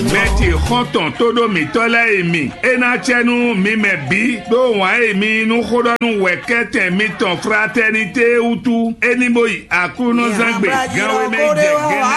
Meti khoton todo mi tola emi. Ena chenu mi mebi. Do wa emi nu khodonu wekete mi ton fraternité utu. Eni boy akuno zangbe. Gawe me